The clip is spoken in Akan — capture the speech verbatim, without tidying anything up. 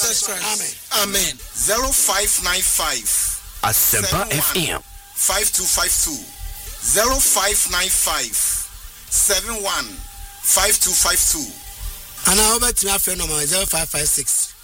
Jesus Christ. Amen. Amen. zero five nine five Asempa F M five two five two zero five nine five seven one five two five two. And I over to my friend number zero five five six